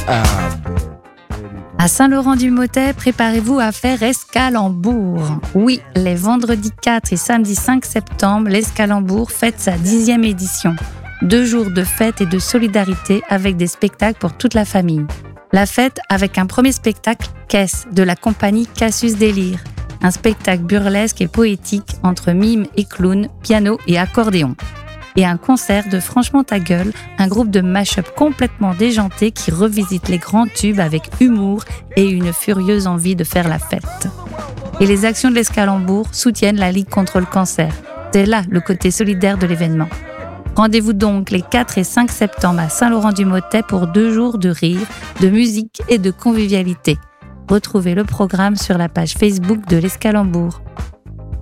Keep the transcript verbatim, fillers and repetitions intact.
Ah, À Saint-Laurent-du-Mottet, préparez-vous à faire Escalembourg. Oui, les vendredis quatre et samedi cinq septembre, l'Escalembourg fête sa dixième édition. Deux jours de fête et de solidarité avec des spectacles pour toute la famille. La fête avec un premier spectacle, Caisse, de la compagnie Cassius Délire. Un spectacle burlesque et poétique entre mime et clown, piano et accordéon. Et un concert de Franchement ta gueule, un groupe de mash-up complètement déjanté qui revisite les grands tubes avec humour et une furieuse envie de faire la fête. Et les actions de l'Escalembourg soutiennent la Ligue contre le cancer. C'est là le côté solidaire de l'événement. Rendez-vous donc les quatre et cinq septembre à Saint-Laurent-du-Mottet pour deux jours de rire, de musique et de convivialité. Retrouvez le programme sur la page Facebook de l'Escalembourg.